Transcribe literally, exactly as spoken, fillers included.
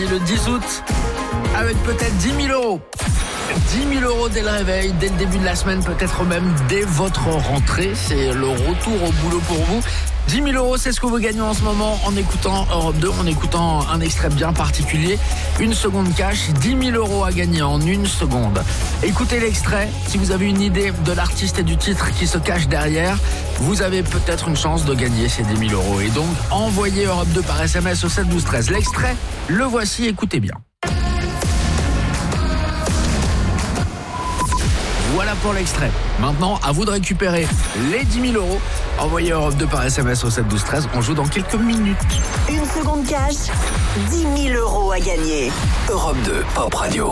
lundi, le dix août, avec peut-être dix mille euros. dix mille euros dès le réveil, dès le début de la semaine, peut-être même dès votre rentrée. C'est le retour au boulot pour vous. dix mille euros, c'est ce que vous gagnez en ce moment en écoutant Europe deux, en écoutant un extrait bien particulier. Une seconde cash, dix mille euros à gagner en une seconde. Écoutez l'extrait. Si vous avez une idée de l'artiste et du titre qui se cache derrière, vous avez peut-être une chance de gagner ces dix mille euros. Et donc, envoyez Europe deux par S M S au sept douze treize. L'extrait, le voici, écoutez bien. Voilà pour l'extrait. Maintenant, à vous de récupérer les dix mille euros. Envoyez Europe deux par S M S au sept douze treize. On joue dans quelques minutes. Une seconde cash, dix mille euros à gagner. Europe deux, Pop Radio.